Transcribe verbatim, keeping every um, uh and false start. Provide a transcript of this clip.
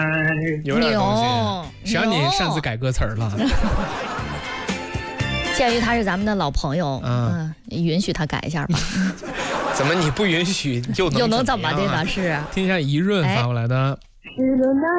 有点东西。谁让你擅自改歌词了？ 鉴于他是咱们的老朋友，嗯，嗯允许他改一下吧。 怎么你不允许又能又能怎么的呢？是听一下怡润发过来的。 湿了那